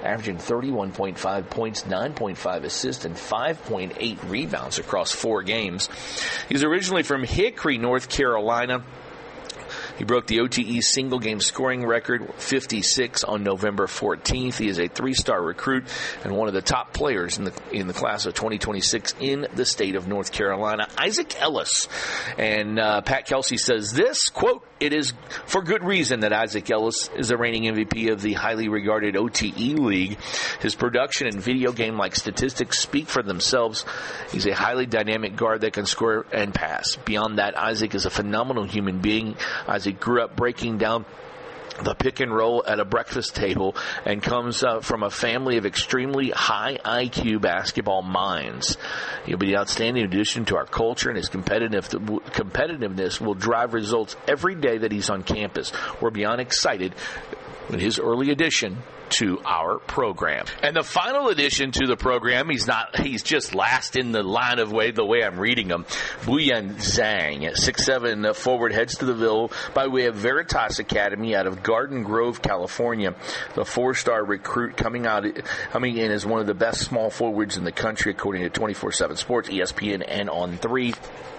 averaging 31.5 points, 9.5 assists, and 5.8 rebounds across 4 games. He's originally from Hickory, North Carolina. He broke the OTE single-game scoring record, 56, on November 14th. He is a 3-star recruit and one of the top players in the class of 2026 in the state of North Carolina. Isaac Ellis. And Pat Kelsey says this, quote, "It is for good reason that Isaac Ellis is the reigning MVP of the highly regarded OTE League. His production and video game-like statistics speak for themselves. He's a highly dynamic guard that can score and pass. Beyond that, Isaac is a phenomenal human being. Isaac grew up breaking down the pick and roll at a breakfast table and comes from a family of extremely high IQ basketball minds. He'll be an outstanding addition to our culture, and his competitiveness will drive results every day that he's on campus. We're beyond excited with his early addition to our program." And the final addition to the program, he's just last in the line of the way I'm reading him. Boyan Zhang, 6'7" forward, heads to the Ville by way of Veritas Academy out of Garden Grove, California. The 4-star recruit coming in as one of the best small forwards in the country, according to 24/7 Sports, ESPN, and On3.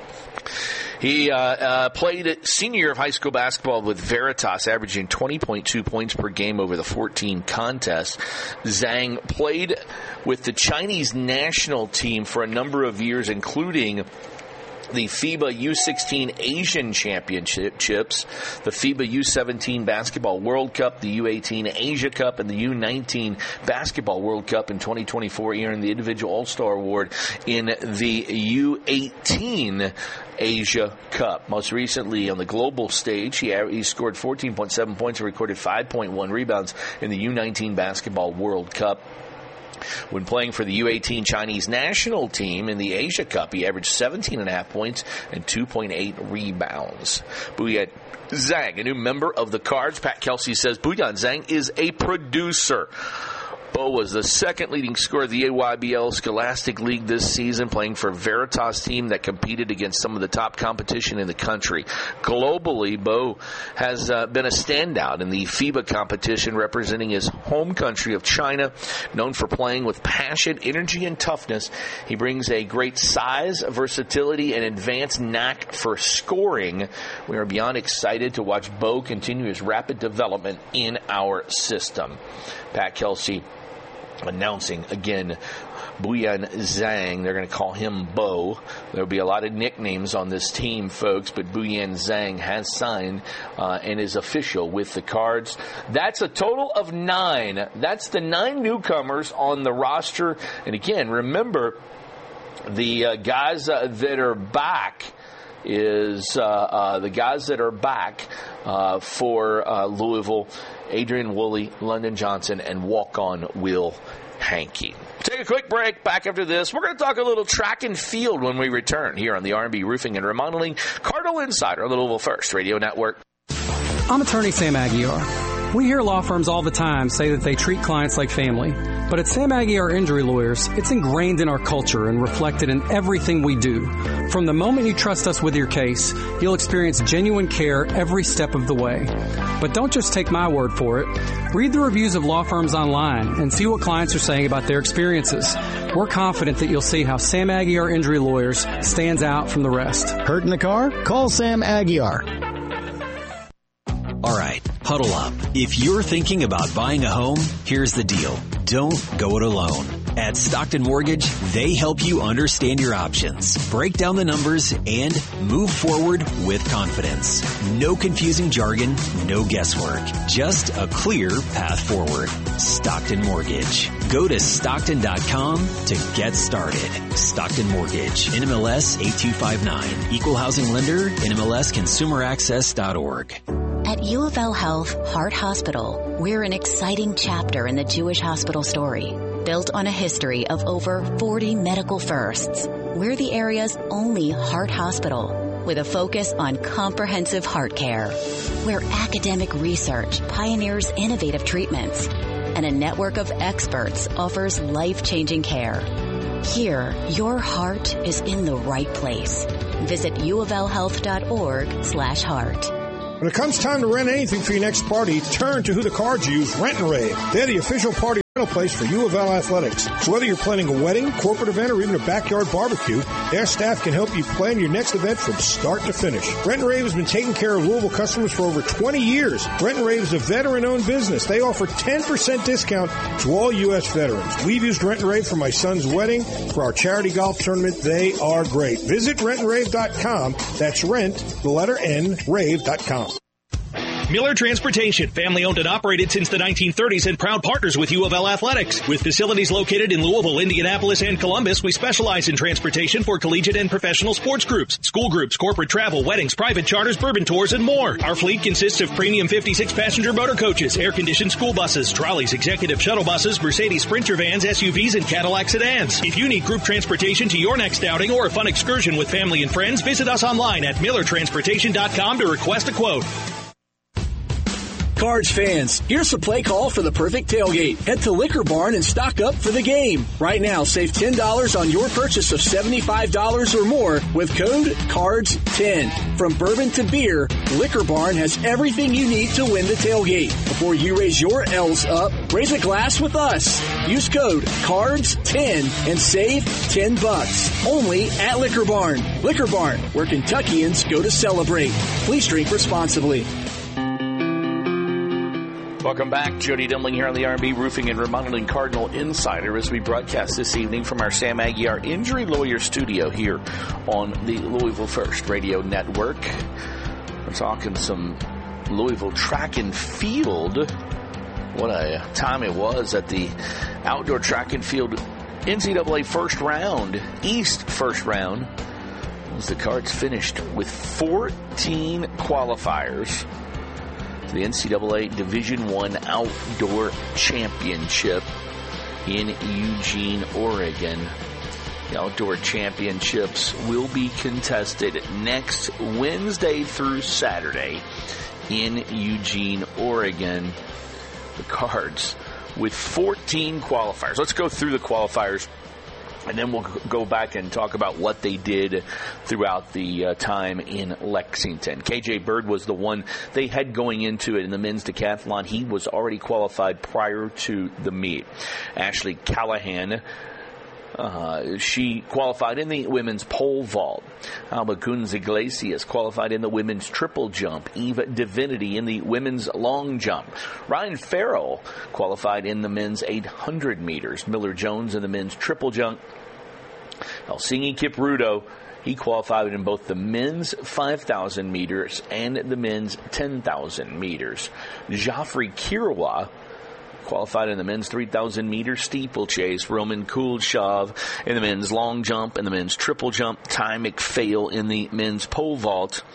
He played senior year of high school basketball with Veritas, averaging 20.2 points per game over the 14 contests. Zhang played with the Chinese national team for a number of years, including the FIBA U16 Asian Championships, the FIBA U17 Basketball World Cup, the U18 Asia Cup, and the U19 Basketball World Cup in 2024, earning the Individual All-Star Award in the U18 Asia Cup. Most recently on the global stage, he scored 14.7 points and recorded 5.1 rebounds in the U19 Basketball World Cup. When playing for the U18 Chinese national team in the Asia Cup, he averaged 17.5 points and 2.8 rebounds. Boyan Zhang, a new member of the Cards. Pat Kelsey says Boyan Zhang is a producer. Bo was the second leading scorer of the AYBL Scholastic League this season, playing for a Veritas team that competed against some of the top competition in the country. Globally, Bo has been a standout in the FIBA competition, representing his home country of China. Known for playing with passion, energy, and toughness, he brings a great size, versatility, and advanced knack for scoring. We are beyond excited to watch Bo continue his rapid development in our system. Pat Kelsey announcing again Boyan Zhang. They're going to call him Bo. There'll be a lot of nicknames on this team, folks, but Boyan Zhang has signed and is official with the Cards. That's a total of 9. That's the 9 newcomers on the roster. And again, remember, the guys that are back for Louisville: Adrian Woolley, London Johnson, and walk-on Will Hankey. Take a quick break. Back after this, we're going to talk a little track and field when we return here on the R&B Roofing and Remodeling Cardinal Insider on the Louisville First Radio Network. I'm attorney Sam Aguiar. We hear law firms all the time say that they treat clients like family. But at Sam Aguiar Injury Lawyers, it's ingrained in our culture and reflected in everything we do. From the moment you trust us with your case, you'll experience genuine care every step of the way. But don't just take my word for it. Read the reviews of law firms online and see what clients are saying about their experiences. We're confident that you'll see how Sam Aguiar Injury Lawyers stands out from the rest. Hurt in the car? Call Sam Aguiar. All right, huddle up. If you're thinking about buying a home, here's the deal. Don't go it alone. At Stockton Mortgage, they help you understand your options, break down the numbers, and move forward with confidence. No confusing jargon, no guesswork. Just a clear path forward. Stockton Mortgage. Go to Stockton.com to get started. Stockton Mortgage. NMLS 8259. Equal housing lender. NMLSconsumeraccess.org. At U of L Health Heart Hospital, we're an exciting chapter in the Jewish hospital story. Built on a history of over 40 medical firsts, we're the area's only heart hospital with a focus on comprehensive heart care, where academic research pioneers innovative treatments and a network of experts offers life-changing care. Here, your heart is in the right place. Visit uoflhealth.org/heart. When it comes time to rent anything for your next party, turn to who the Cards use, Rent and Rave. They're the official party place for U of L athletics. So whether you're planning a wedding, corporate event, or even a backyard barbecue, their staff can help you plan your next event from start to finish. Rent and Rave has been taking care of Louisville customers for over 20 years. Rent and Rave is a veteran-owned business. They offer 10% discount to all U.S. veterans. We've used Rent and Rave for my son's wedding, for our charity golf tournament. They are great. Visit rentandrave.com. That's rent, the letter N, rave.com. Miller Transportation, family owned and operated since the 1930s and proud partners with U of L Athletics. With facilities located in Louisville, Indianapolis, and Columbus, we specialize in transportation for collegiate and professional sports groups, school groups, corporate travel, weddings, private charters, bourbon tours, and more. Our fleet consists of premium 56-passenger motor coaches, air-conditioned school buses, trolleys, executive shuttle buses, Mercedes Sprinter vans, SUVs, and Cadillac sedans. If you need group transportation to your next outing or a fun excursion with family and friends, visit us online at millertransportation.com to request a quote. Cards fans, here's the play call for the perfect tailgate. Head to Liquor Barn and stock up for the game. Right now, save $10 on your purchase of $75 or more with code CARDS10. From bourbon to beer, Liquor Barn has everything you need to win the tailgate. Before you raise your L's up, raise a glass with us. Use code CARDS10 and save $10. Only at Liquor Barn. Liquor Barn, where Kentuckians go to celebrate. Please drink responsibly. Welcome back. Jody Demling here on the R&B Roofing and Remodeling Cardinal Insider as we broadcast this evening from our Sam Aguiar Injury Lawyer studio here on the Louisville First Radio Network. We're talking some Louisville track and field. What a time it was at the outdoor track and field NCAA first round, East first round, as the Cards finished with 14 qualifiers. The NCAA Division I Outdoor Championship in Eugene, Oregon. The Outdoor Championships will be contested next Wednesday through Saturday in Eugene, Oregon. The Cards with 14 qualifiers. Let's go through the qualifiers, and then we'll go back and talk about what they did throughout the time in Lexington. KJ Bird was the one they had going into it in the men's decathlon. He was already qualified prior to the meet. Ashley Callahan, she qualified in the women's pole vault. Alba Gunz Iglesias qualified in the women's triple jump. Eva Divinity in the women's long jump. Ryan Farrell qualified in the men's 800 meters. Miller Jones in the men's triple jump. Helsingi Kipruto, he qualified in both the men's 5,000 meters and the men's 10,000 meters. Joffrey Kirwa qualified in the men's 3,000 meter steeplechase. Roman Kulshov in the men's long jump and the men's triple jump. Ty McPhail in the men's pole vault.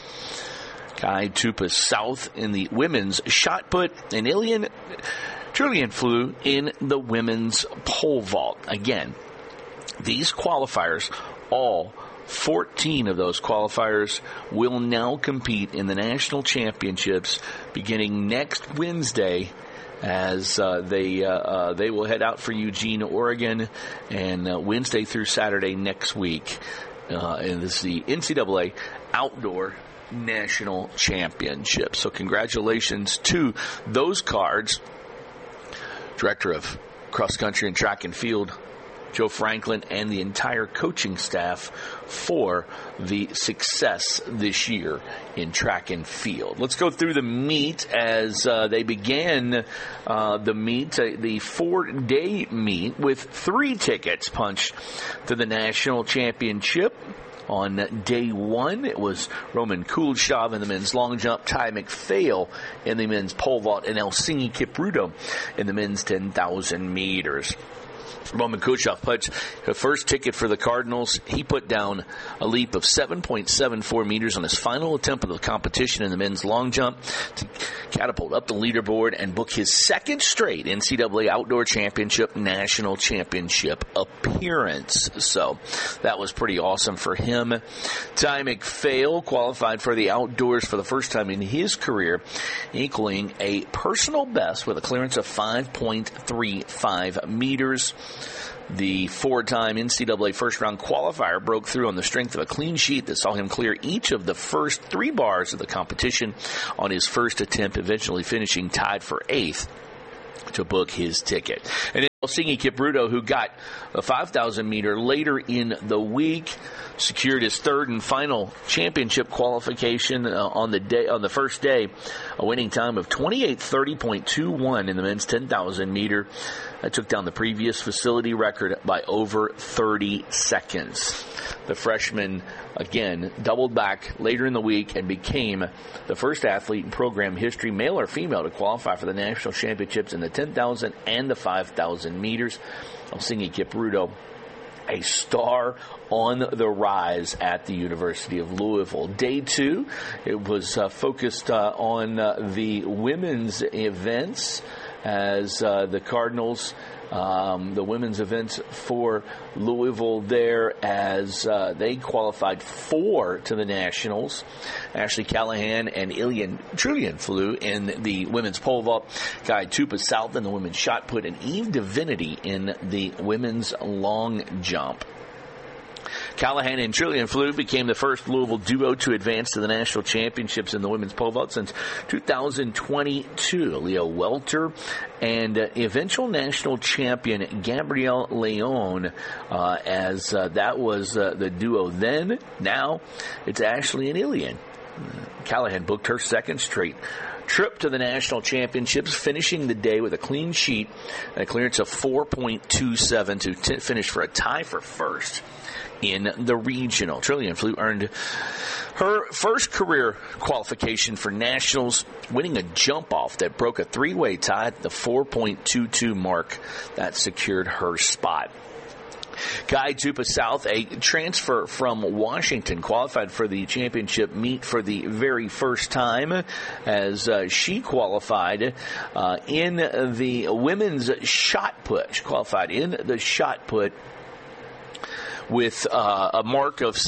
Kai Tupas South in the women's shot put. And Ilian Trillianflu in the women's pole vault. Again, these qualifiers, all 14 of those qualifiers, will now compete in the national championships beginning next Wednesday, as they will head out for Eugene, Oregon, and Wednesday through Saturday next week. And this is the NCAA Outdoor National Championship. So congratulations to those Cards. Director of Cross Country and Track and Field, Joe Franklin, and the entire coaching staff for the success this year in track and field. Let's go through the meet as they began the meet, the 4-day meet, with 3 tickets punched to the national championship. On day 1, it was Roman Kulshov in the men's long jump, Ty McPhail in the men's pole vault, and Helsingi Kipruto in the men's 10,000 meters. Roman Kulshov punched the first ticket for the Cardinals. He put down a leap of 7.74 meters on his final attempt of the competition in the men's long jump to catapult up the leaderboard and book his second straight NCAA Outdoor Championship National Championship appearance. So that was pretty awesome for him. Ty McPhail qualified for the outdoors for the first time in his career, equaling a personal best with a clearance of 5.35 meters. The 4-time NCAA first-round qualifier broke through on the strength of a clean sheet that saw him clear each of the first 3 bars of the competition on his first attempt, eventually finishing tied for 8th to book his ticket. And then Helsinki Kipruto, who got a 5,000 meter later in the week, secured his third and final championship qualification on the first day, a winning time of 28:30.21 in the men's 10,000 meter. That took down the previous facility record by over 30 seconds. The freshman, again, doubled back later in the week and became the first athlete in program history, male or female, to qualify for the national championships in the 10,000 and the 5,000 meters. Helsinki Kipruto, a star on the rise at the University of Louisville. Day two, it was focused on the women's events as the Cardinals, the women's events for Louisville there as they qualified 4 to the Nationals. Ashley Callahan and Ilian Trillian flew in the women's pole vault. Guy Tupa South in the women's shot put, and Eve Divinity in the women's long jump. Callahan and Trillian Flew became the first Louisville duo to advance to the national championships in the women's pole vault since 2022. Leo Welter and eventual national champion Gabrielle Leon, as that was the duo then. Now it's Ashley and Ilian. Callahan booked her second straight trip to the national championships, finishing the day with a clean sheet and a clearance of 4.27 to finish for a tie for first in the regional. Trillian Flew earned her first career qualification for nationals, winning a jump off that broke a 3-way tie at the 4.22 mark. That secured her spot. Guy Tupa South, a transfer from Washington, qualified for the championship meet for the very first time as she qualified in the women's shot put. She qualified in the shot put with a mark of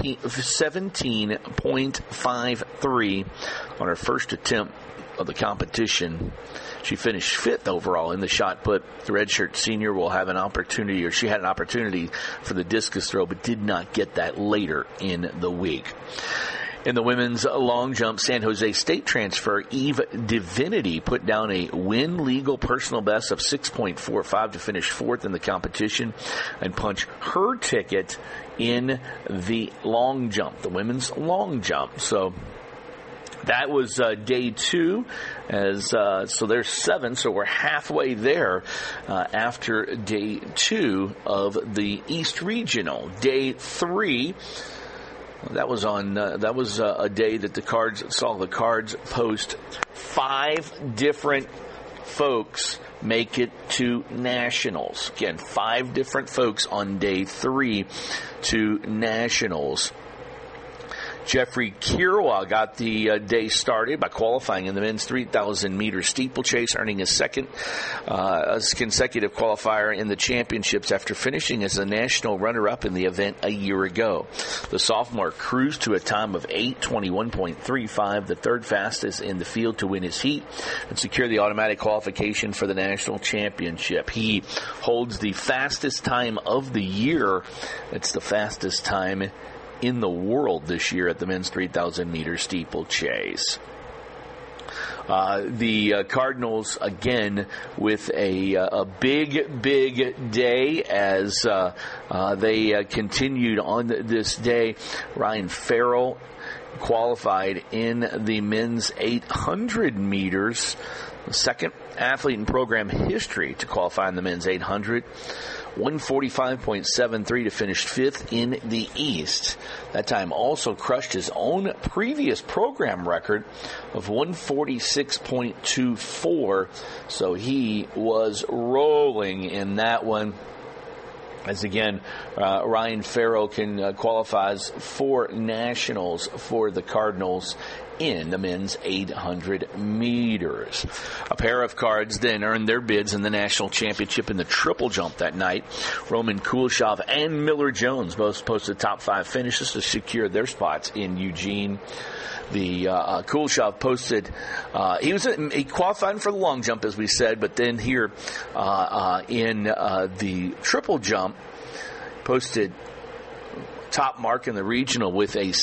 17.53 on her first attempt of the competition. She finished 5th overall in the shot put. The redshirt senior will have an opportunity, or she had an opportunity for the discus throw, but did not get that later in the week. In the women's long jump, San Jose State transfer Eve Divinity put down a win legal personal best of 6.45 to finish 4th in the competition and punch her ticket in the long jump, the women's long jump. So that was day 2, so there's 7, so we're halfway there after day 2 of the East Regional. Day 3, that was a day that the Cards saw the Cards post 5 different folks make it to nationals. Again, 5 different folks on day 3 to nationals. Jeffrey Kirwa got the day started by qualifying in the men's 3,000 meter steeplechase, earning his second consecutive qualifier in the championships after finishing as a national runner-up in the event a year ago. The sophomore cruised to a time of 8:21.35, the third fastest in the field to win his heat and secure the automatic qualification for the national championship. He holds the fastest time of the year. It's the fastest time in the world this year at the men's 3,000 meter steeplechase. The Cardinals, again, with a big day as they continued on this day. Ryan Farrell qualified in the men's 800 meters, the second athlete in program history to qualify in the men's 800. 145.73 to finish 5th in the East. That time also crushed his own previous program record of 146.24. So he was rolling in that one. As again, Ryan Farrell qualifies for nationals for the Cardinals in the men's 800 meters. A pair of Cards then earned their bids in the national championship in the triple jump that night. Roman Kuleshov and Miller Jones both posted top 5 finishes to secure their spots in Eugene. The Kuleshov posted, he qualified for the long jump, as we said, but then here in the triple jump posted top mark in the regional with a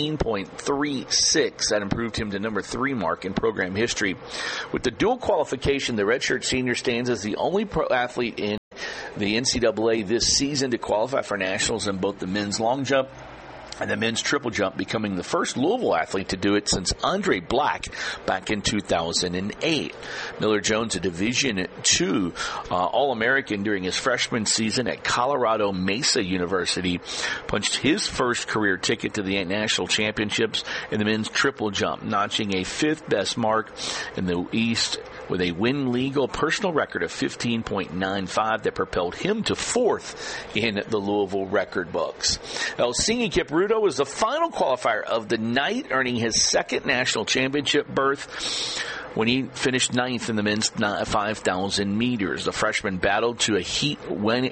16.36. That improved him to number 3 mark in program history. With the dual qualification, the redshirt senior stands as the only pro athlete in the NCAA this season to qualify for nationals in both the men's long jump and the men's triple jump, becoming the first Louisville athlete to do it since Andre Black back in 2008. Miller Jones, a Division II All-American during his freshman season at Colorado Mesa University, punched his first career ticket to the national championships in the men's triple jump, notching a 5th best mark in the East with a win legal personal record of 15.95 that propelled him to 4th in the Louisville record books. Elsingi Kipruto was the final qualifier of the night, earning his 2nd national championship berth when he finished 9th in the men's 5,000 meters. The freshman battled to a heat-winning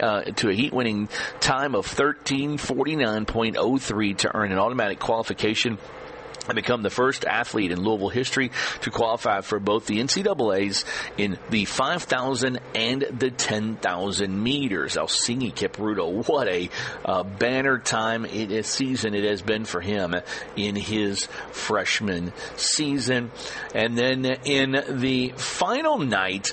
time of 13:49.03 to earn an automatic qualification and become the first athlete in Louisville history to qualify for both the NCAAs in the 5,000 and the 10,000 meters. Elsingi Kipruto, what a banner season it has been for him in his freshman season. And then in the final night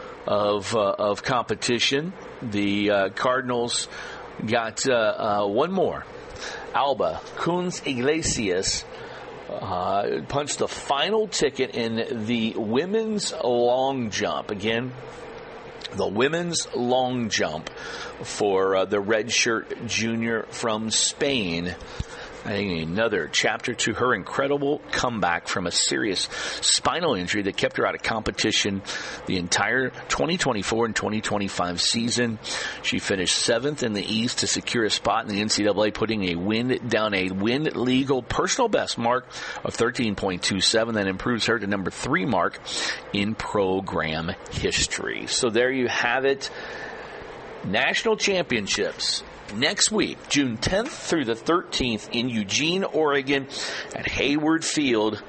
of competition, the Cardinals got one more. Alba Kunz Iglesias punched the final ticket in the women's long jump. Again, the women's long jump for the redshirt junior from Spain. I think another chapter to her incredible comeback from a serious spinal injury that kept her out of competition the entire 2024 and 2025 season. She finished 7th in the East to secure a spot in the NCAA, putting a win legal personal best mark of 13.27. That improves her to number 3 mark in program history. So there you have it. National championships next week, June 10th through the 13th in Eugene, Oregon at Hayward Field.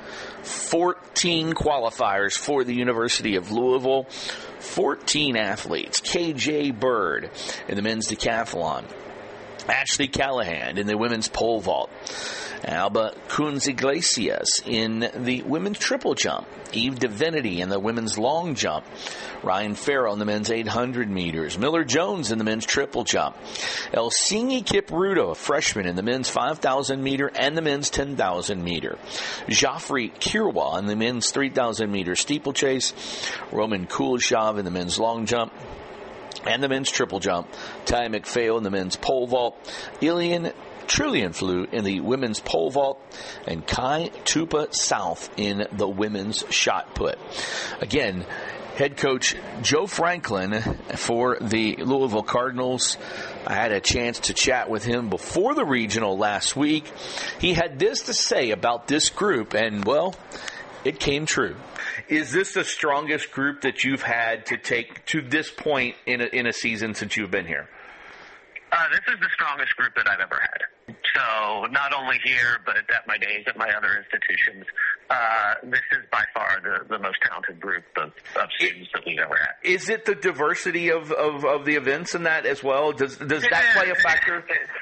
14 qualifiers for the University of Louisville. 14 athletes. KJ Bird in the men's decathlon. Ashley Callahan in the women's pole vault. Alba Kunz Iglesias in the women's triple jump. Eve Divinity in the women's long jump. Ryan Farrell in the men's 800 meters. Miller Jones in the men's triple jump. Elsingi Kipruto, a freshman, in the men's 5,000 meter and the men's 10,000 meter. Joffrey Kirwa in the men's 3,000 meter steeplechase. Roman Kuleshov in the men's long jump and the men's triple jump. Ty McPhail in the men's pole vault. Ilian Trillian-Flew in the women's pole vault, and Kai Tupa South in the women's shot put. Again, head coach Joe Franklin for the Louisville Cardinals. I had a chance to chat with him before the regional last week. He had this to say about this group, and, well, it came true. Is this the strongest group that you've had to take to this point in a season since you've been here? This is the strongest group that I've ever had. So not only here, but at my days at my other institutions, this is by far the most talented group of students that we've ever had. Is it the diversity of the events in that as well? Does that play a factor?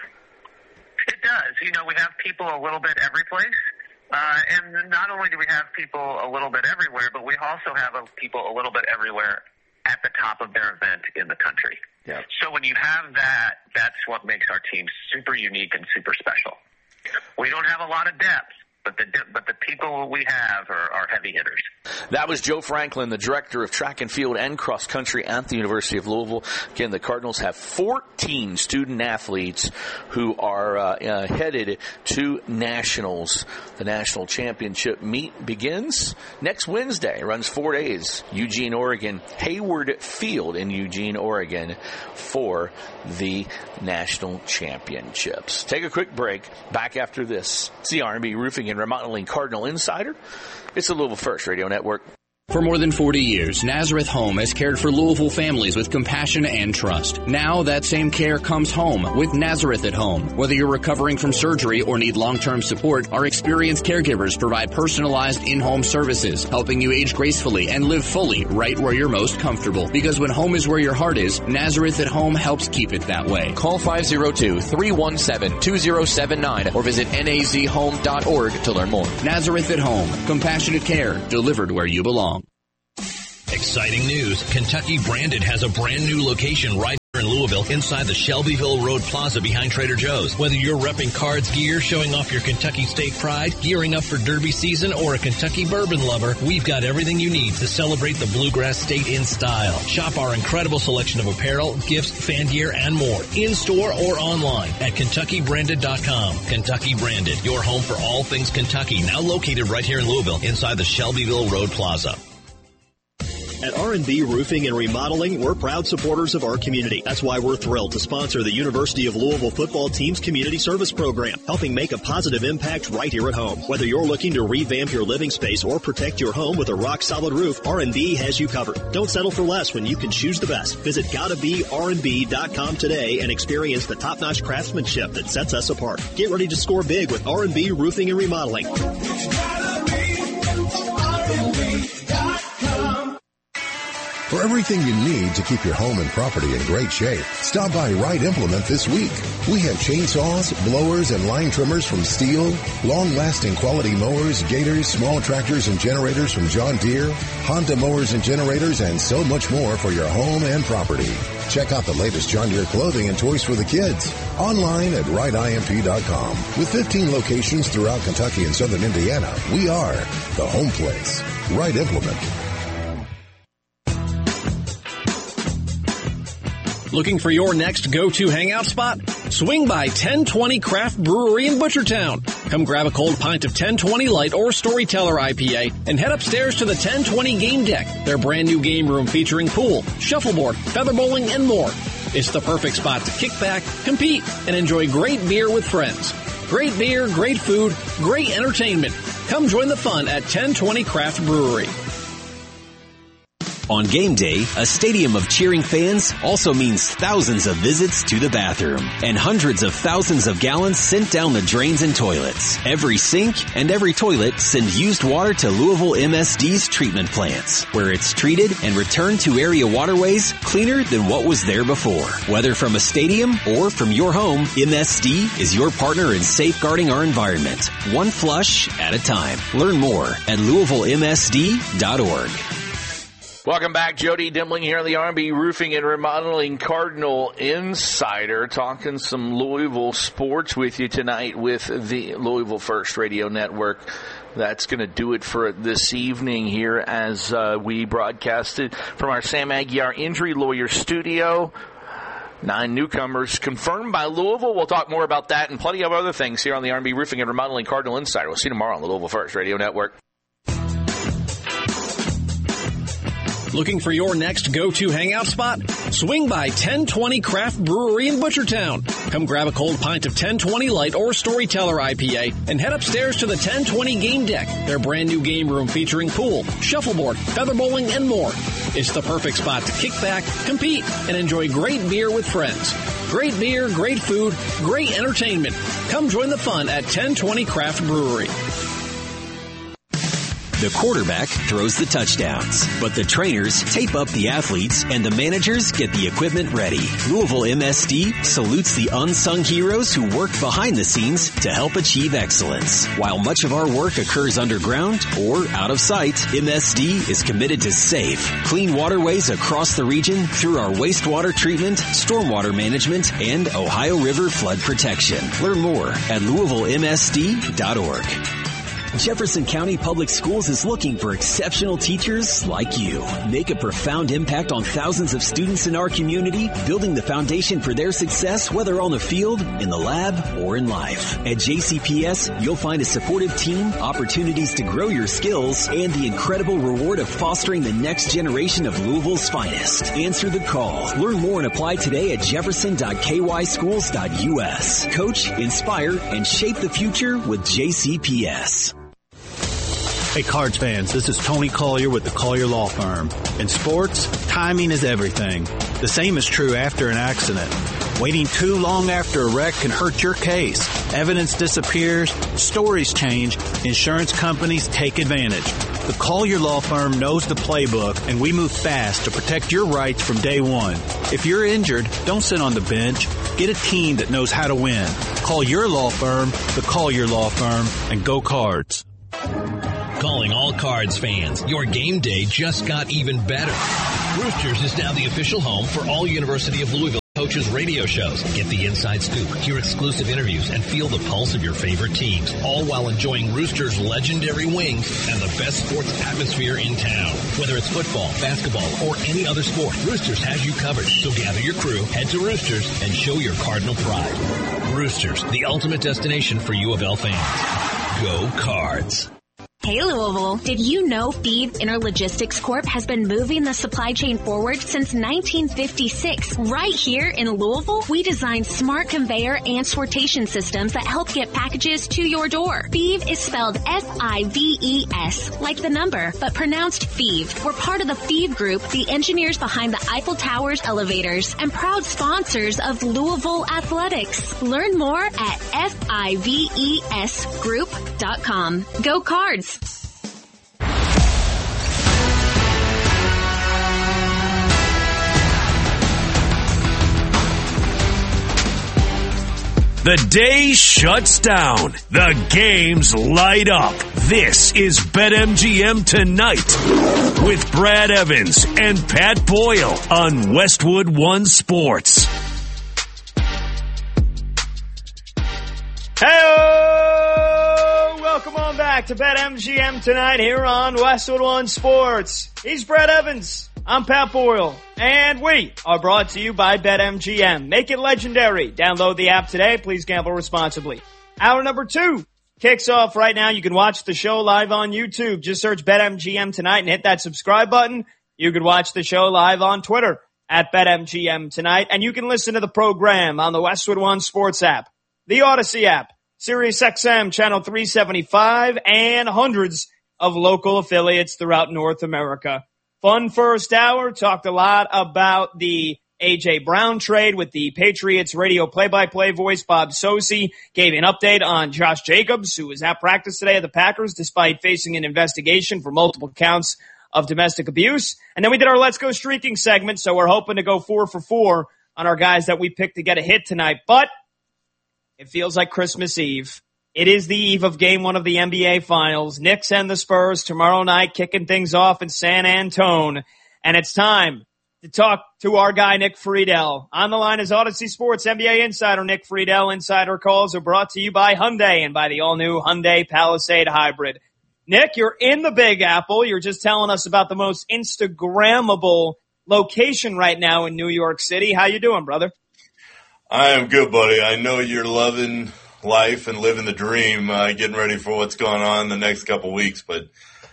It does. You know, we have people a little bit every place. And not only do we have people a little bit everywhere, but we also have people a little bit everywhere at the top of their event in the country. Yeah. So when you have that, that's what makes our team super unique and super special. We don't have a lot of depth, but the people we have are heavy hitters. That was Joe Franklin, the director of track and field and cross country at the University of Louisville. Again, the Cardinals have 14 student athletes who are headed to nationals. The national championship meet begins next Wednesday. It runs 4 days. Eugene, Oregon, Hayward Field in Eugene, Oregon for the national championships. Take a quick break. Back after this. It's the R&B Roofing and Remodeling Cardinal Insider. It's the Louisville First Radio Network. For more than 40 years, Nazareth Home has cared for Louisville families with compassion and trust. Now that same care comes home with Nazareth at Home. Whether you're recovering from surgery or need long-term support, our experienced caregivers provide personalized in-home services, helping you age gracefully and live fully right where you're most comfortable. Because when home is where your heart is, Nazareth at Home helps keep it that way. Call 502-317-2079 or visit nazhome.org to learn more. Nazareth at Home. Compassionate care delivered where you belong. Exciting news. Kentucky Branded has a brand new location right here in Louisville inside the Shelbyville Road Plaza behind Trader Joe's. Whether you're repping Cards gear, showing off your Kentucky State pride, gearing up for Derby season, or a Kentucky bourbon lover, we've got everything you need to celebrate the Bluegrass State in style. Shop our incredible selection of apparel, gifts, fan gear, and more in-store or online at KentuckyBranded.com. Kentucky Branded, your home for all things Kentucky, now located right here in Louisville inside the Shelbyville Road Plaza. At R&B Roofing and Remodeling, we're proud supporters of our community. That's why we're thrilled to sponsor the University of Louisville football team's community service program, helping make a positive impact right here at home. Whether you're looking to revamp your living space or protect your home with a rock-solid roof, R&B has you covered. Don't settle for less when you can choose the best. Visit GottaBeRnB.com today and experience the top-notch craftsmanship that sets us apart. Get ready to score big with R&B Roofing and Remodeling. For everything you need to keep your home and property in great shape, stop by Wright Implement this week. We have chainsaws, blowers, and line trimmers from Steel, long-lasting quality mowers, gators, small tractors, and generators from John Deere, Honda mowers and generators, and so much more for your home and property. Check out the latest John Deere clothing and toys for the kids. Online at WrightIMP.com. With 15 locations throughout Kentucky and southern Indiana, we are the home place. Wright Implement. Looking for your next go-to hangout spot? Swing by 1020 Craft Brewery in Butchertown. Come grab a cold pint of 1020 Light or Storyteller IPA and head upstairs to the 1020 Game Deck, their brand new game room featuring pool, shuffleboard, feather bowling, and more. It's the perfect spot to kick back, compete, and enjoy great beer with friends. Great beer, great food, great entertainment. Come join the fun at 1020 Craft Brewery. On game day, a stadium of cheering fans also means thousands of visits to the bathroom and hundreds of thousands of gallons sent down the drains and toilets. Every sink and every toilet send used water to Louisville MSD's treatment plants, where it's treated and returned to area waterways cleaner than what was there before. Whether from a stadium or from your home, MSD is your partner in safeguarding our environment, one flush at a time. Learn more at LouisvilleMSD.org. Welcome back. Jody Dimbling here on the R&B Roofing and Remodeling Cardinal Insider, talking some Louisville sports with you tonight with the Louisville First Radio Network. That's going to do it for this evening here as we broadcasted from our Sam Aguiar Injury Lawyer studio. 9 newcomers confirmed by Louisville. We'll talk more about that and plenty of other things here on the R&B Roofing and Remodeling Cardinal Insider. We'll see you tomorrow on the Louisville First Radio Network. Looking for your next go-to hangout spot? Swing by 1020 Craft Brewery in Butchertown. Come grab a cold pint of 1020 Light or Storyteller IPA and head upstairs to the 1020 Game Deck, their brand new game room featuring pool, shuffleboard, feather bowling, and more. It's the perfect spot to kick back, compete, and enjoy great beer with friends. Great beer, great food, great entertainment. Come join the fun at 1020 Craft Brewery. The quarterback throws the touchdowns, but the trainers tape up the athletes and the managers get the equipment ready. Louisville MSD salutes the unsung heroes who work behind the scenes to help achieve excellence. While much of our work occurs underground or out of sight, MSD is committed to safe, clean waterways across the region through our wastewater treatment, stormwater management, and Ohio River flood protection. Learn more at LouisvilleMSD.org. Jefferson County Public Schools is looking for exceptional teachers like you. Make a profound impact on thousands of students in our community, building the foundation for their success, whether on the field, in the lab, or in life. At JCPS, you'll find a supportive team, opportunities to grow your skills, and the incredible reward of fostering the next generation of Louisville's finest. Answer the call. Learn more and apply today at jefferson.kyschools.us. Coach, inspire, and shape the future with JCPS. Hey, Cards fans, this is Tony Collier with the Collier Law Firm. In sports, timing is everything. The same is true after an accident. Waiting too long after a wreck can hurt your case. Evidence disappears, stories change, insurance companies take advantage. The Collier Law Firm knows the playbook, and we move fast to protect your rights from day one. If you're injured, don't sit on the bench. Get a team that knows how to win. Call your law firm, the Collier Law Firm, and go Cards. Calling all Cards fans, your game day just got even better. Roosters is now the official home for all University of Louisville coaches' radio shows. Get the inside scoop, hear exclusive interviews, and feel the pulse of your favorite teams, all while enjoying Roosters' legendary wings and the best sports atmosphere in town. Whether it's football, basketball, or any other sport, Roosters has you covered. So gather your crew, head to Roosters, and show your Cardinal pride. Roosters, the ultimate destination for U of L fans. Go Cards. Hey Louisville, did you know Feeve Interlogistics Corp has been moving the supply chain forward since 1956? Right here in Louisville, we designed smart conveyor and sortation systems that help get packages to your door. Feeve is spelled F-I-V-E-S, like the number, but pronounced Feeve. We're part of the Feeve Group, the engineers behind the Eiffel Tower's elevators, and proud sponsors of Louisville Athletics. Learn more at FIVESgroup.com. Go Cards! The day shuts down. The games light up. This is BetMGM Tonight with Brad Evans and Pat Boyle on Westwood One Sports. Hey, welcome on back to BetMGM Tonight here on Westwood One Sports. He's Brad Evans. I'm Pat Boyle, and we are brought to you by BetMGM. Make it legendary. Download the app today. Please gamble responsibly. Hour number 2 kicks off right now. You can watch the show live on YouTube. Just search BetMGM Tonight and hit that subscribe button. You can watch the show live on Twitter at BetMGM Tonight, and you can listen to the program on the Westwood One Sports app, the Odyssey app, SiriusXM Channel 375, and hundreds of local affiliates throughout North America. Fun first hour. Talked a lot about the A.J. Brown trade with the Patriots radio play-by-play voice, Bob Socci. Gave an update on Josh Jacobs, who was at practice today at the Packers despite facing an investigation for multiple counts of domestic abuse. And then we did our Let's Go Streaking segment, so we're hoping to go 4 for 4 on our guys that we picked to get a hit tonight. But it feels like Christmas Eve. It is the eve of Game 1 of the NBA Finals. Knicks and the Spurs tomorrow night kicking things off in San Antone. And it's time to talk to our guy, Nick Friedel. On the line is Odyssey Sports NBA insider Nick Friedel. Insider calls are brought to you by Hyundai and by the all-new Hyundai Palisade Hybrid. Nick, you're in the Big Apple. You're just telling us about the most Instagrammable location right now in New York City. How you doing, brother? I am good, buddy. I know you're loving life and living the dream, getting ready for what's going on the next couple weeks. But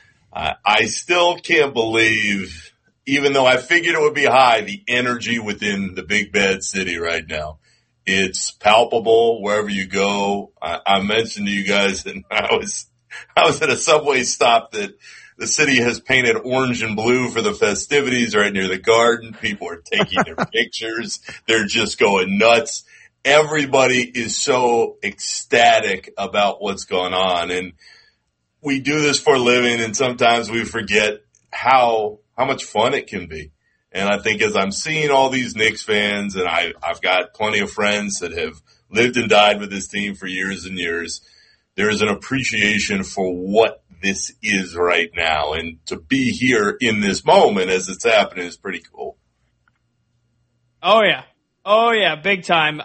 I still can't believe, even though I figured it would be high, the energy within the big bad city right now. It's palpable wherever you go. I mentioned to you guys that I was at a subway stop that the city has painted orange and blue for the festivities right near the garden. People are taking their pictures. They're just going nuts. Everybody is so ecstatic about what's going on. And we do this for a living, and sometimes we forget how much fun it can be. And I think as I'm seeing all these Knicks fans, and I've got plenty of friends that have lived and died with this team for years and years, there is an appreciation for what this is right now. And to be here in this moment as it's happening is pretty cool. Oh, yeah. Oh, yeah, big time.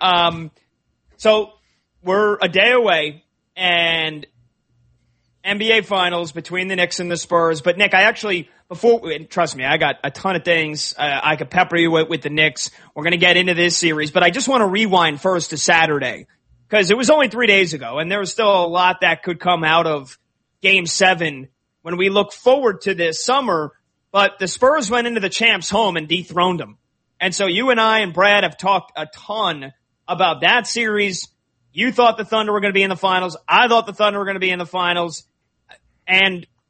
So we're a day away, and NBA Finals between the Knicks and the Spurs. But, Nick, trust me, I got a ton of things I could pepper you with the Knicks. We're going to get into this series. But I just want to rewind first to Saturday, because it was only 3 days ago, and there was still a lot that could come out of Game 7 when we look forward to this summer. But the Spurs went into the champs' home and dethroned them. And so you and I and Brad have talked a ton about that series. You thought the Thunder were going to be in the finals. I thought the Thunder were going to be in the finals. And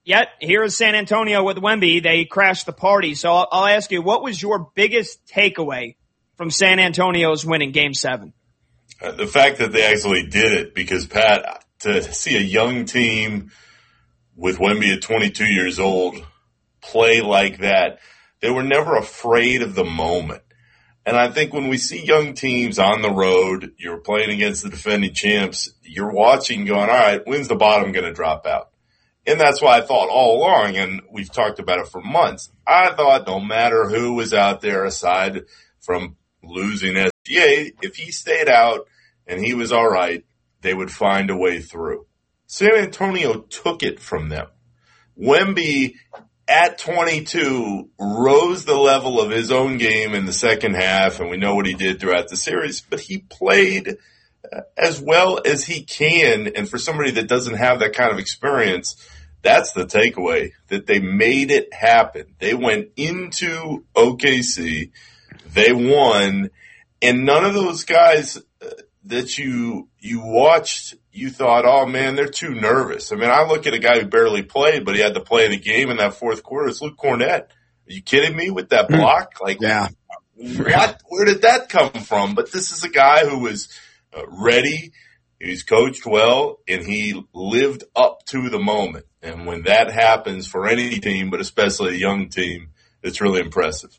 Yet, here is San Antonio with Wemby. They crashed the party. So I'll ask you, what was your biggest takeaway from San Antonio's win in Game 7? The fact that they actually did it, because, Pat, to see a young team with Wemby at 22 years old play like that, they were never afraid of the moment. And I think when we see young teams on the road, you're playing against the defending champs, you're watching going, all right, when's the bottom going to drop out? And that's why I thought all along, and we've talked about it for months, I thought no matter who was out there aside from losing SGA, if he stayed out and he was all right, they would find a way through. San Antonio took it from them. Wemby, at 22, rose the level of his own game in the second half, and we know what he did throughout the series, but he played as well as he can, and for somebody that doesn't have that kind of experience, that's the takeaway, that they made it happen. They went into OKC, they won, and none of those guys that you watched, you thought, oh man, they're too nervous. I mean, I look at a guy who barely played, but he had to play the game in that fourth quarter. It's Luke Cornett. Are you kidding me with that block? Like, yeah. Where did that come from? But this is a guy who was ready. He's coached well, and he lived up to the moment. And when that happens for any team, but especially a young team, it's really impressive.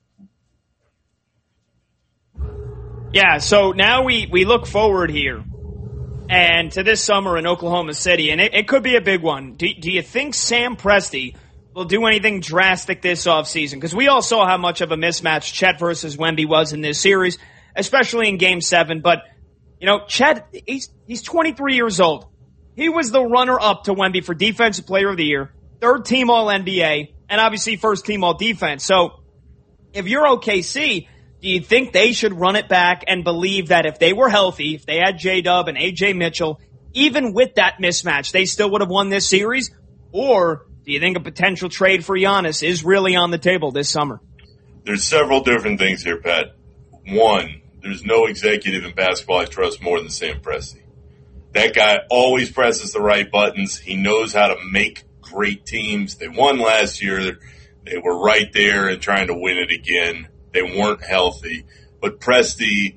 Yeah, so now we look forward here and to this summer in Oklahoma City, and it could be a big one. Do you think Sam Presti will do anything drastic this offseason? Because we all saw how much of a mismatch Chet versus Wemby was in this series, especially in Game 7. But, you know, Chet, he's 23 years old. He was the runner-up to Wemby for Defensive Player of the Year, third-team All-NBA, and obviously first-team All-Defense. So if you're OKC, do you think they should run it back and believe that if they were healthy, if they had J-Dub and A.J. Mitchell, even with that mismatch, they still would have won this series? Or do you think a potential trade for Giannis is really on the table this summer? There's several different things here, Pat. One, there's no executive in basketball I trust more than Sam Presti. That guy always presses the right buttons. He knows how to make great teams. They won last year. They were right there and trying to win it again. They weren't healthy. But Presti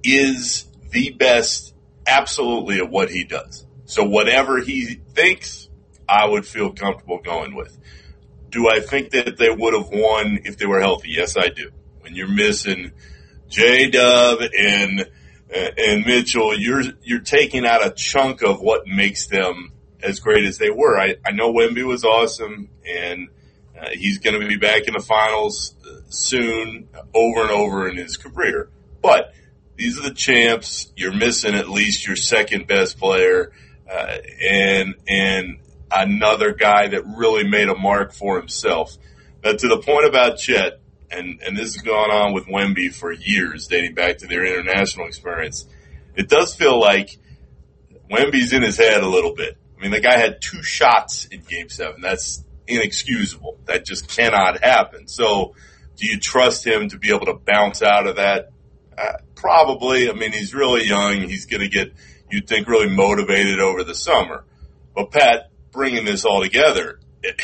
is the best absolutely at what he does. So whatever he thinks, I would feel comfortable going with. Do I think that they would have won if they were healthy? Yes, I do. When you're missing J-Dub and Mitchell, you're taking out a chunk of what makes them as great as they were. I know Wemby was awesome, and he's going to be back in the finals soon, over and over in his career. But these are the champs. You're missing at least your second best player, and another guy that really made a mark for himself. But to the point about Chet, and this has gone on with Wemby for years, dating back to their international experience, it does feel like Wemby's in his head a little bit. I mean, the guy had 2 shots in Game 7. That's inexcusable. That just cannot happen. So do you trust him to be able to bounce out of that? Probably. I mean, he's really young. He's going to get, you'd think, really motivated over the summer. But, Pat, bringing this all together,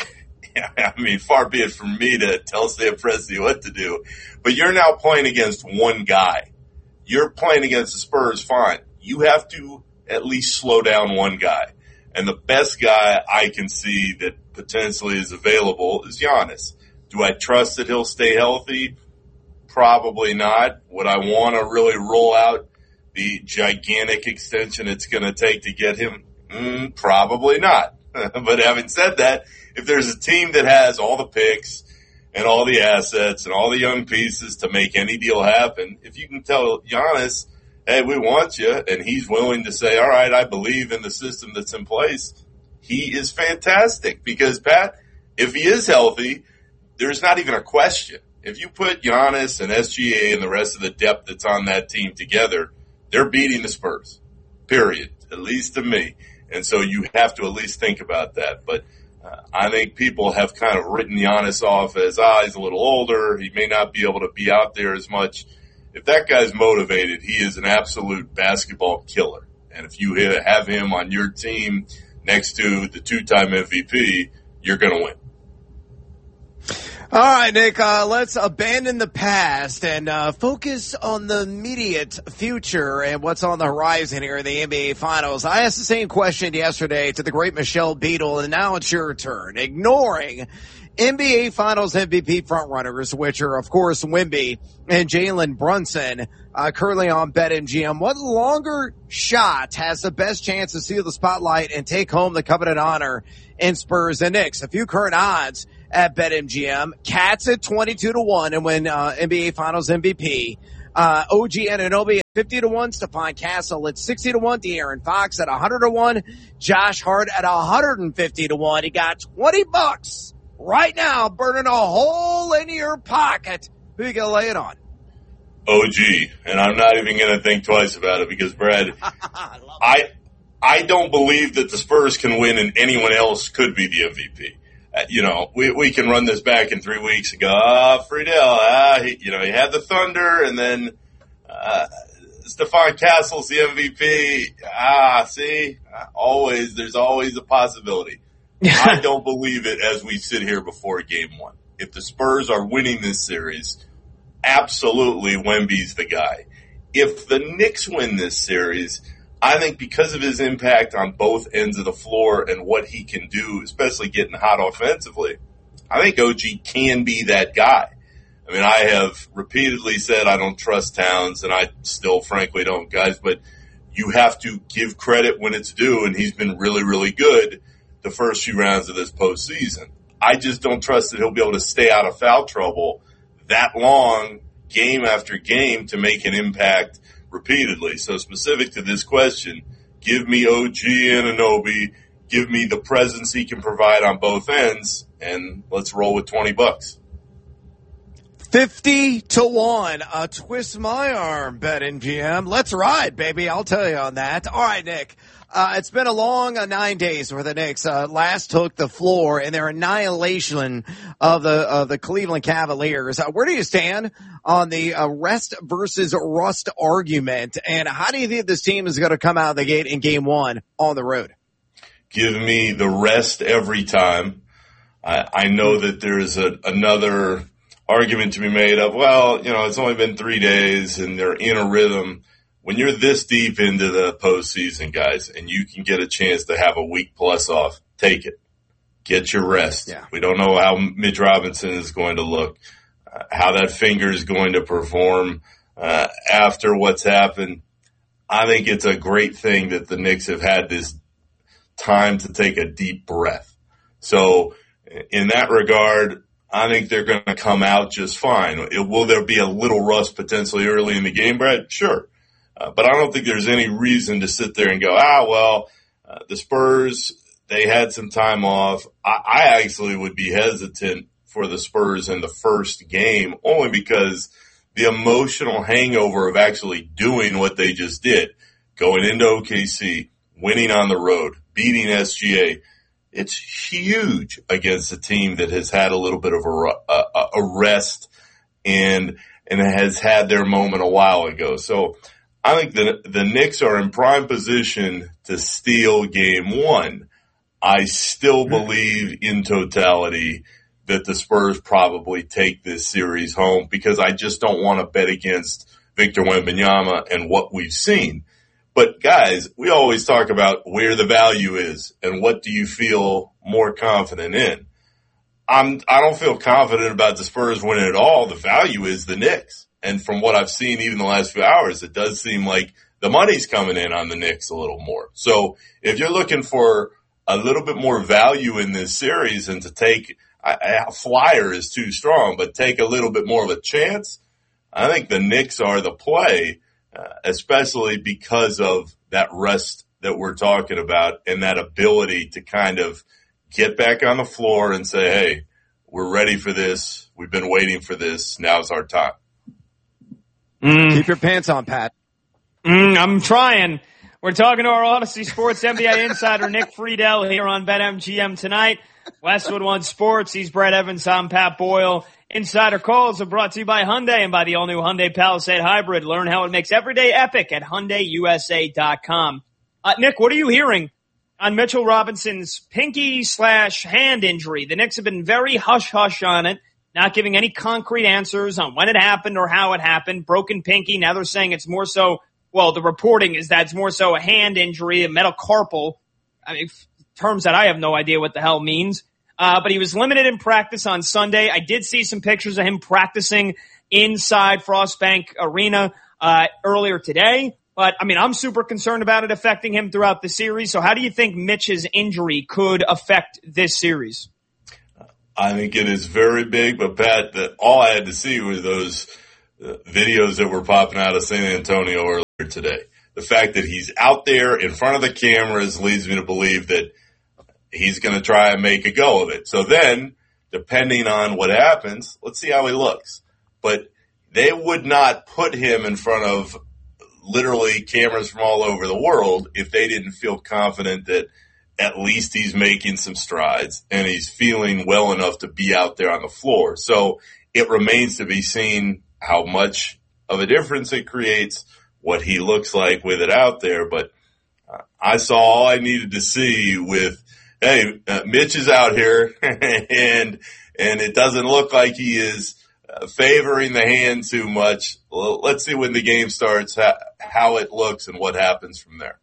I mean, far be it from me to tell Sam Presti what to do, but you're now playing against one guy. You're playing against the Spurs, fine. You have to at least slow down one guy. And the best guy I can see that potentially is available is Giannis. Do I trust that he'll stay healthy? Probably not. Would I want to really roll out the gigantic extension it's going to take to get him? Probably not. But having said that, if there's a team that has all the picks and all the assets and all the young pieces to make any deal happen, if you can tell Giannis, hey, we want you, and he's willing to say, all right, I believe in the system that's in place, he is fantastic. Because, Pat, if he is healthy, there's not even a question. If you put Giannis and SGA and the rest of the depth that's on that team together, they're beating the Spurs, period, at least to me. And so you have to at least think about that. But I think people have kind of written Giannis off as, he's a little older. He may not be able to be out there as much. If that guy's motivated, he is an absolute basketball killer. And if you have him on your team next to the 2-time MVP, you're going to win. All right, Nick, let's abandon the past and focus on the immediate future and what's on the horizon here in the NBA Finals. I asked the same question yesterday to the great Michelle Beadle, and now it's your turn. Ignoring NBA Finals MVP frontrunners, which are, of course, Wemby and Jalen Brunson, currently on BetMGM, what longer shot has the best chance to steal the spotlight and take home the coveted honor in Spurs and Knicks? A few current odds at BetMGM. Cats at 22-1 and win NBA Finals MVP. OG Anunoby at 50-1. Stephon Castle at 60-1. De'Aaron Fox at 100-1. Josh Hart at 150-1. He got $20 right now, burning a hole in your pocket. Who you gonna lay it on? OG, and I'm not even going to think twice about it because, Brad, I don't believe that the Spurs can win and anyone else could be the MVP. We can run this back in 3 weeks and go, Friedel, he had the Thunder, and then Stephon Castle's the MVP. There's always a possibility. I don't believe it as we sit here before Game 1. If the Spurs are winning this series, absolutely Wemby's the guy. If the Knicks win this series, I think because of his impact on both ends of the floor and what he can do, especially getting hot offensively, I think OG can be that guy. I mean, I have repeatedly said I don't trust Towns, and I still frankly don't, guys, but you have to give credit when it's due, and he's been really, really good the first few rounds of this postseason. I just don't trust that he'll be able to stay out of foul trouble that long, game after game, to make an impact repeatedly. So specific to this question, give me OG Anunoby, give me the presence he can provide on both ends, and let's roll with $20. 50-1. Twist my arm, BetMGM. Let's ride, baby. I'll tell you on that. All right, Nick. It's been a long 9 days for the Knicks. Last took the floor in their annihilation of the Cleveland Cavaliers. Where do you stand on the rest versus rust argument? And how do you think this team is going to come out of the gate in Game 1 on the road? Give me the rest every time. I know that there's another argument to be made of, it's only been 3 days and they're in a rhythm. When you're this deep into the postseason, guys, and you can get a chance to have a week plus off, take it. Get your rest. Yeah. We don't know how Mitch Robinson is going to look, how that finger is going to perform after what's happened. I think it's a great thing that the Knicks have had this time to take a deep breath. So in that regard, I think they're going to come out just fine. Will there be a little rust potentially early in the game, Brad? Sure. But I don't think there's any reason to sit there and go, the Spurs, they had some time off. I actually would be hesitant for the Spurs in the first game, only because the emotional hangover of actually doing what they just did, going into OKC, winning on the road, beating SGA, it's huge against a team that has had a little bit of a rest and has had their moment a while ago. So I think the Knicks are in prime position to steal Game 1. I still believe in totality that the Spurs probably take this series home because I just don't want to bet against Victor Wembanyama and what we've seen. But guys, we always talk about where the value is and what do you feel more confident in. I don't feel confident about the Spurs winning at all. The value is the Knicks. And from what I've seen even the last few hours, it does seem like the money's coming in on the Knicks a little more. So if you're looking for a little bit more value in this series and to take a flyer is too strong, but take a little bit more of a chance, I think the Knicks are the play, especially because of that rest that we're talking about and that ability to kind of get back on the floor and say, hey, we're ready for this. We've been waiting for this. Now's our time. Keep your pants on, Pat. I'm trying. We're talking to our Odyssey Sports NBA insider, Nick Friedel, here on BetMGM tonight. Westwood One Sports. He's Brett Evans. I'm Pat Boyle. Insider calls are brought to you by Hyundai and by the all-new Hyundai Palisade Hybrid. Learn how it makes every day epic at HyundaiUSA.com. Nick, what are you hearing on Mitchell Robinson's pinky/hand injury. The Knicks have been very hush-hush on it, not giving any concrete answers on when it happened or how it happened. Broken pinky. Now they're saying it's more so, well, the reporting is that it's more so a hand injury, a metacarpal. I mean, terms that I have no idea what the hell means. But he was limited in practice on Sunday. I did see some pictures of him practicing inside Frostbank Arena earlier today. But, I mean, I'm super concerned about it affecting him throughout the series. So how do you think Mitch's injury could affect this series? I think it is very big, but Pat, all I had to see were those videos that were popping out of San Antonio earlier today. The fact that he's out there in front of the cameras leads me to believe that he's going to try and make a go of it. So then, depending on what happens, let's see how he looks. But they would not put him in front of literally cameras from all over the world if they didn't feel confident that at least he's making some strides and he's feeling well enough to be out there on the floor. So it remains to be seen how much of a difference it creates, what he looks like with it out there. But I saw all I needed to see with, hey, Mitch is out here and it doesn't look like he is favoring the hand too much. Well, let's see when the game starts how it looks and what happens from there.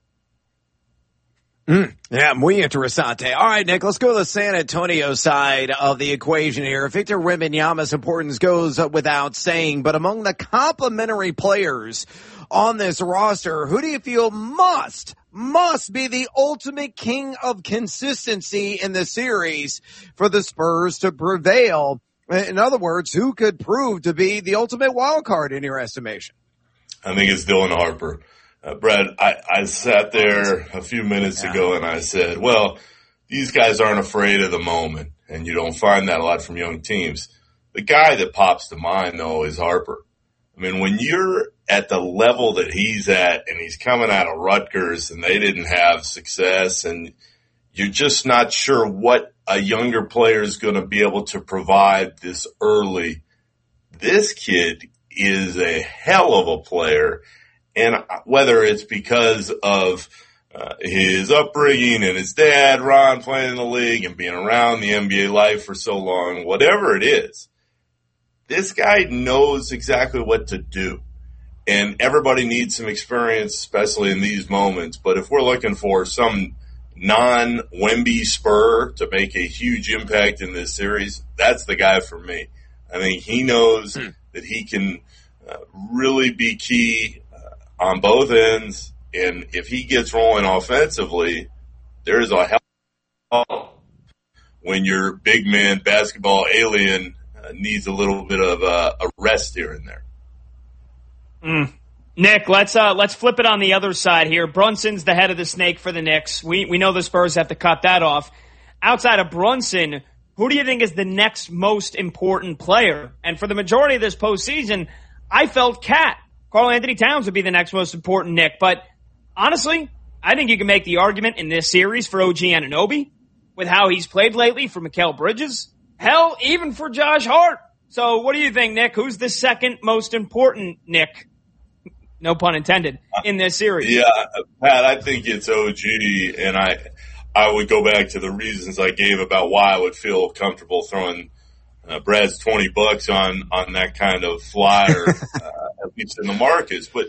Yeah, muy interesante. All right, Nick, let's go to the San Antonio side of the equation here. Victor Wembanyama's importance goes without saying, but among the complementary players on this roster, who do you feel must be the ultimate king of consistency in the series for the Spurs to prevail? In other words, who could prove to be the ultimate wild card in your estimation? I think it's Dylan Harper. Brad, I sat there a few minutes ago and I said, well, these guys aren't afraid of the moment, and you don't find that a lot from young teams. The guy that pops to mind, though, is Harper. I mean, when you're at the level that he's at and he's coming out of Rutgers and they didn't have success and you're just not sure what a younger player is going to be able to provide this early, this kid is a hell of a player. And whether it's because of his upbringing and his dad, Ron, playing in the league and being around the NBA life for so long, whatever it is, this guy knows exactly what to do. And everybody needs some experience, especially in these moments. But if we're looking for some non-Wemby Spur to make a huge impact in this series, that's the guy for me. I think he knows that he can really be key on both ends, and if he gets rolling offensively, there's a hell of when your big man basketball alien needs a little bit of a rest here and there. Nick, let's flip it on the other side here. Brunson's the head of the snake for the Knicks. We know the Spurs have to cut that off. Outside of Brunson, who do you think is the next most important player? And for the majority of this postseason, I felt Cat. Karl-Anthony Towns would be the next most important, Nick. But honestly, I think you can make the argument in this series for OG Anunoby with how he's played lately, for Mikal Bridges. Hell, even for Josh Hart. So what do you think, Nick? Who's the second most important, Nick? No pun intended, in this series. Yeah, Pat, I think it's OG, and I would go back to the reasons I gave about why I would feel comfortable throwing Brad's $20 on that kind of flyer, at least in the markets. But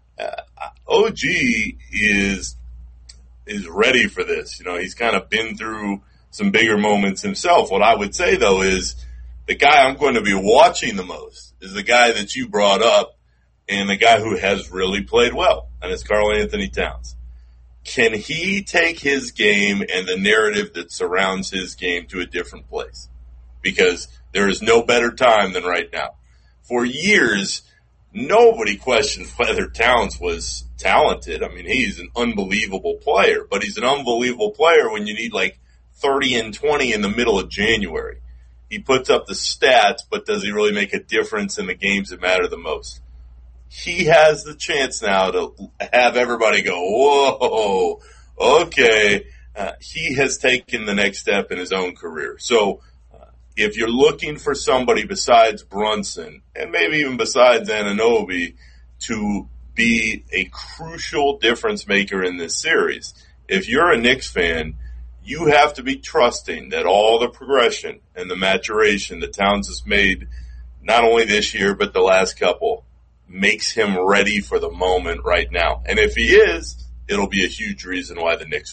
OG is ready for this. You know, he's kind of been through some bigger moments himself. What I would say, though, is the guy I'm going to be watching the most is the guy that you brought up and the guy who has really played well, and it's Karl-Anthony Towns. Can he take his game and the narrative that surrounds his game to a different place? Because there is no better time than right now. For years, nobody questioned whether Towns was talented. I mean, he's an unbelievable player, but he's an unbelievable player when you need like 30 and 20 in the middle of January. He puts up the stats, but does he really make a difference in the games that matter the most? He has the chance now to have everybody go, whoa, okay. He has taken the next step in his own career. So, if you're looking for somebody besides Brunson, and maybe even besides Anunoby, to be a crucial difference maker in this series, if you're a Knicks fan, you have to be trusting that all the progression and the maturation that Towns has made, not only this year but the last couple, makes him ready for the moment right now. And if he is, it'll be a huge reason why the Knicks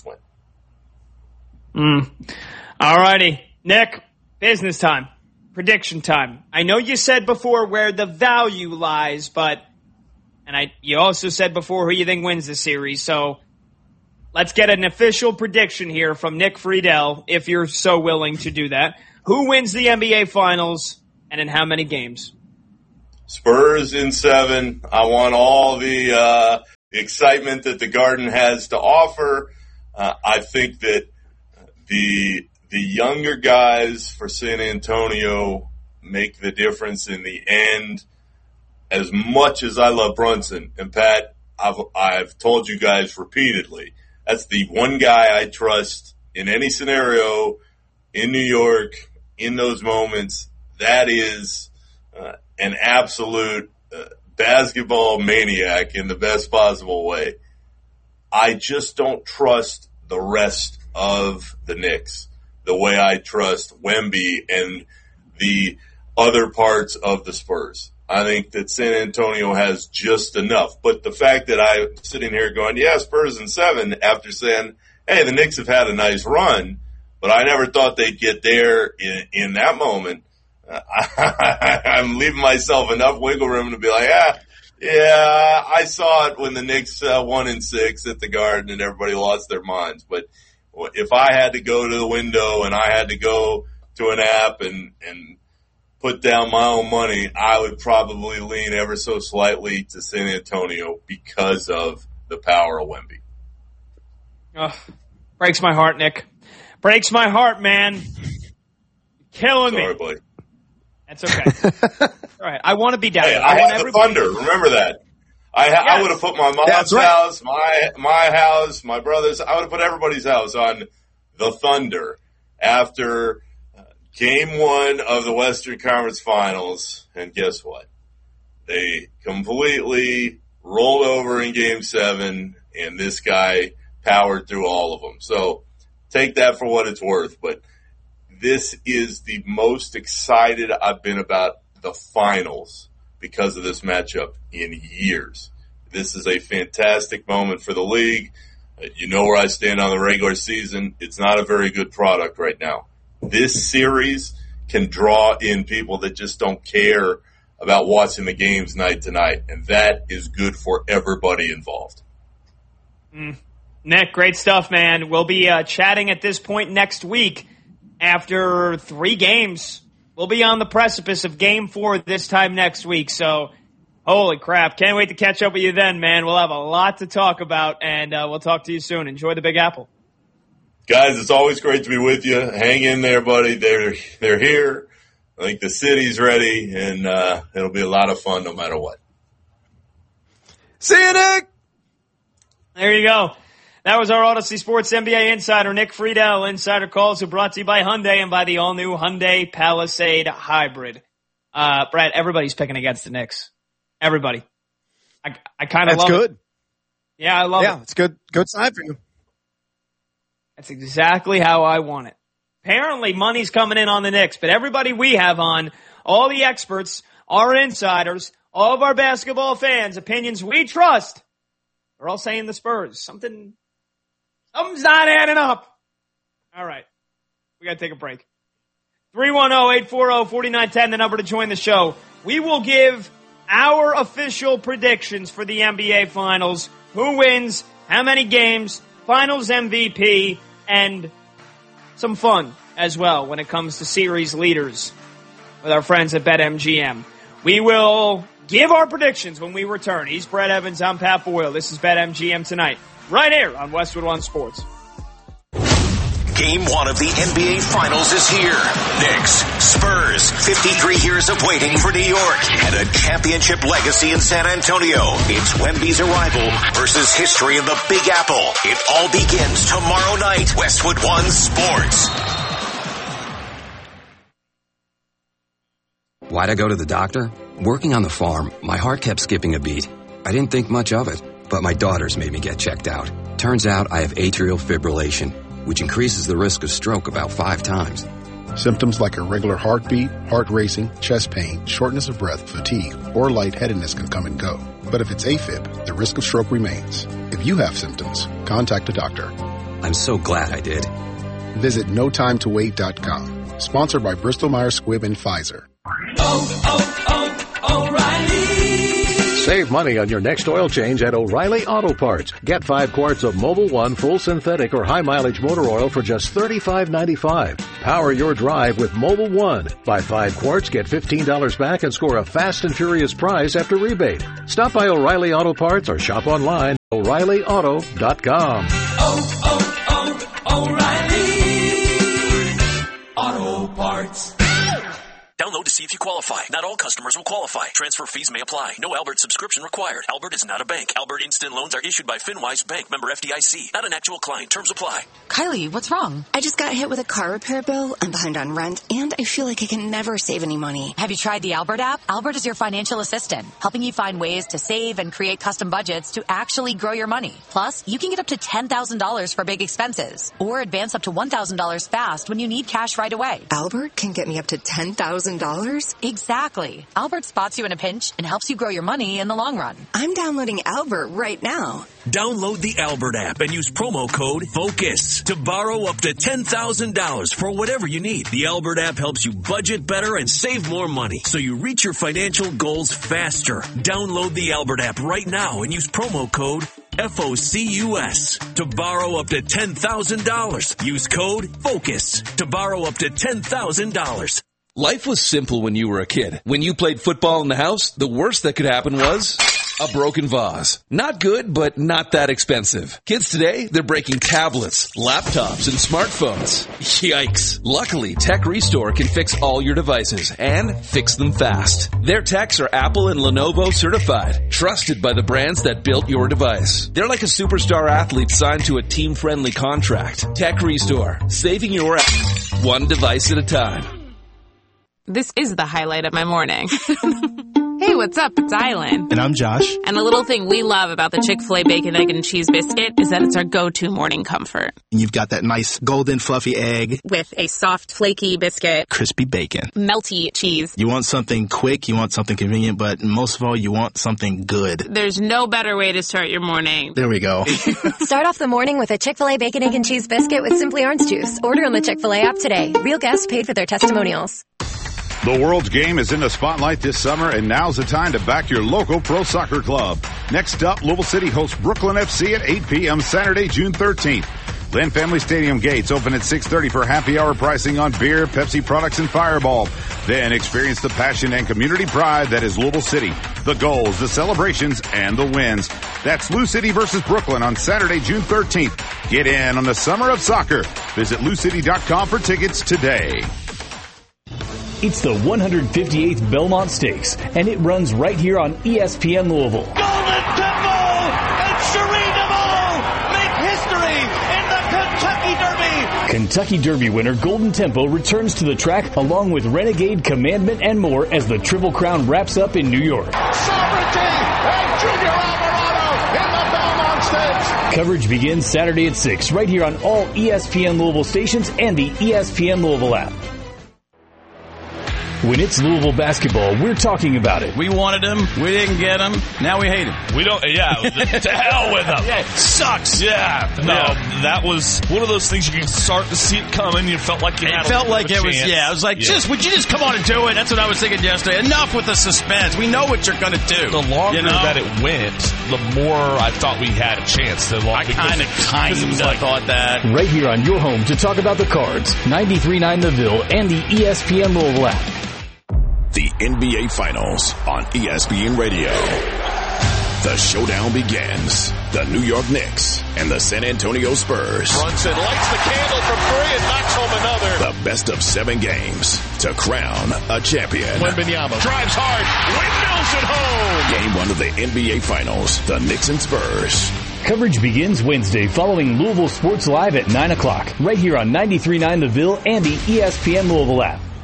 win. All righty. Nick, business time. Prediction time. I know you said before where the value lies, you also said before who you think wins the series, so let's get an official prediction here from Nick Friedel, if you're so willing to do that. Who wins the NBA Finals, and in how many games? Spurs in 7. I want all the excitement that the Garden has to offer. I think that the younger guys for San Antonio make the difference in the end. As much as I love Brunson, and Pat, I've told you guys repeatedly, that's the one guy I trust in any scenario in New York, in those moments. That is an absolute basketball maniac in the best possible way. I just don't trust the rest of the Knicks the way I trust Wemby and the other parts of the Spurs. I think that San Antonio has just enough. But the fact that I'm sitting here going, yeah, Spurs in 7, after saying, hey, the Knicks have had a nice run, but I never thought they'd get there in that moment. I'm leaving myself enough wiggle room to be like, yeah, I saw it when the Knicks won in 6 at the Garden and everybody lost their minds. But if I had to go to the window and I had to go to an app and put down my own money, I would probably lean ever so slightly to San Antonio because of the power of Wemby. Breaks my heart, Nick. Breaks my heart, man. Killing me. Sorry, buddy. That's okay. All right. I want to be down. Hey, I had the Thunder. Remember that. I would have put my mom's house, my house, my brother's. I would have put everybody's house on the Thunder after Game 1 of the Western Conference Finals. And guess what? They completely rolled over in Game 7, and this guy powered through all of them. So take that for what it's worth. But this is the most excited I've been about the finals because of this matchup in years. This is a fantastic moment for the league. You know where I stand on the regular season. It's not a very good product right now. This series can draw in people that just don't care about watching the games night to night, and that is good for everybody involved. Nick, great stuff, man. We'll be chatting at this point next week after 3 games. We'll be on the precipice of Game 4 this time next week, so holy crap. Can't wait to catch up with you then, man. We'll have a lot to talk about, and we'll talk to you soon. Enjoy the Big Apple. Guys, it's always great to be with you. Hang in there, buddy. They're here. I think the city's ready, and it'll be a lot of fun no matter what. See you, Nick! There you go. That was our Odyssey Sports NBA insider, Nick Friedel. Insider calls are brought to you by Hyundai and by the all-new Hyundai Palisade Hybrid. Brad, everybody's picking against the Knicks. Everybody. I kind of love it. That's good. Yeah, I love it. Yeah, it's good. Good sign for you. That's exactly how I want it. Apparently, money's coming in on the Knicks, but everybody we have on, all the experts, our insiders, all of our basketball fans, opinions we trust, are all saying the Spurs. Something's not adding up. All right. We got to take a break. 310-840-4910, the number to join the show. We will give our official predictions for the NBA Finals. Who wins, how many games, Finals MVP, and some fun as well when it comes to series leaders with our friends at BetMGM. We will give our predictions when we return. He's Brett Evans. I'm Pat Boyle. This is BetMGM Tonight, right here on Westwood One Sports. Game 1 of the NBA Finals is here. Knicks, Spurs, 53 years of waiting for New York, and a championship legacy in San Antonio. It's Wemby's arrival versus history in the Big Apple. It all begins tomorrow night. Westwood One Sports. Why'd I go to the doctor? Working on the farm, my heart kept skipping a beat. I didn't think much of it, but my daughters made me get checked out. Turns out I have atrial fibrillation, which increases the risk of stroke about 5 times. Symptoms like irregular heartbeat, heart racing, chest pain, shortness of breath, fatigue, or lightheadedness can come and go. But if it's AFib, the risk of stroke remains. If you have symptoms, contact a doctor. I'm so glad I did. Visit notimetowait.com. Sponsored by Bristol-Myers Squibb and Pfizer. O'Reilly! Save money on your next oil change at O'Reilly Auto Parts. Get 5 quarts of Mobil 1 full synthetic or high mileage motor oil for just $35.95. Power your drive with Mobil 1. Buy 5 quarts, get $15 back, and score a fast and furious prize after rebate. Stop by O'Reilly Auto Parts or shop online at O'ReillyAuto.com. O'Reilly Auto Parts. Download to see if you qualify. Not all customers will qualify. Transfer fees may apply. No Albert subscription required. Albert is not a bank. Albert Instant Loans are issued by FinWise Bank, member FDIC. Not an actual client. Terms apply. Kylie, what's wrong? I just got hit with a car repair bill. I'm behind on rent, and I feel like I can never save any money. Have you tried the Albert app? Albert is your financial assistant, helping you find ways to save and create custom budgets to actually grow your money. Plus, you can get up to $10,000 for big expenses, or advance up to $1,000 fast when you need cash right away. Albert can get me up to $10,000? Exactly. Albert spots you in a pinch and helps you grow your money in the long run. I'm downloading Albert right now. Download the Albert app and use promo code FOCUS to borrow up to $10,000 for whatever you need. The Albert app helps you budget better and save more money so you reach your financial goals faster. Download the Albert app right now and use promo code FOCUS to borrow up to $10,000. Use code FOCUS to borrow up to $10,000. Life was simple when you were a kid. When you played football in the house, the worst that could happen was a broken vase. Not good, but not that expensive. Kids today, they're breaking tablets, laptops, and smartphones. Yikes. Luckily, Tech Restore can fix all your devices and fix them fast. Their techs are Apple and Lenovo certified, trusted by the brands that built your device. They're like a superstar athlete signed to a team-friendly contract. Tech Restore, saving your ass one device at a time. This is the highlight of my morning. Hey, what's up? It's Island. And I'm Josh. And the little thing we love about the Chick-fil-A Bacon, Egg, and Cheese Biscuit is that it's our go-to morning comfort. And you've got that nice golden fluffy egg. With a soft, flaky biscuit. Crispy bacon. Melty cheese. You want something quick, you want something convenient, but most of all, you want something good. There's no better way to start your morning. There we go. Start off the morning with a Chick-fil-A Bacon, Egg, and Cheese Biscuit with Simply Orange Juice. Order on the Chick-fil-A app today. Real guests paid for their testimonials. The World's Game is in the spotlight this summer, and now's the time to back your local pro soccer club. Next up, Louisville City hosts Brooklyn FC at 8 p.m. Saturday, June 13th. Lynn Family Stadium gates open at 6:30 for happy hour pricing on beer, Pepsi products, and Fireball. Then experience the passion and community pride that is Louisville City. The goals, the celebrations, and the wins. That's Lou City versus Brooklyn on Saturday, June 13th. Get in on the summer of soccer. Visit LouCity.com for tickets today. It's the 158th Belmont Stakes, and it runs right here on ESPN Louisville. Golden Temple and Cherie DeVaux make history in the Kentucky Derby. Kentucky Derby winner Golden Tempo returns to the track along with Renegade, Commandment, and more as the Triple Crown wraps up in New York. Sovereignty and Junior Alvarado in the Belmont Stakes. Coverage begins Saturday at 6 right here on all ESPN Louisville stations and the ESPN Louisville app. When it's Louisville basketball, we're talking about it. We wanted him. We didn't get him. Now we hate him. We don't, yeah, to hell with him. Yeah, sucks. Yeah. No, that was one of those things you can start to see it coming. You felt like you had a chance. I was like, would you just come on and do it? That's what I was thinking yesterday. Enough with the suspense. We know what you're going to do. The longer that it went, the more I thought we had a chance. I kind of thought that. Right here on your home to talk about the Cards, 93.9 The Ville, and the ESPN Louisville app. The NBA Finals on ESPN Radio. The showdown begins. The New York Knicks and the San Antonio Spurs. Brunson lights the candle from three and knocks home another. The best of 7 games to crown a champion. Wembanyama drives hard, windmills at home. Game 1 of the NBA Finals, the Knicks and Spurs. Coverage begins Wednesday following Louisville Sports Live at 9 o'clock, right here on 93.9 The Ville and the ESPN Louisville app.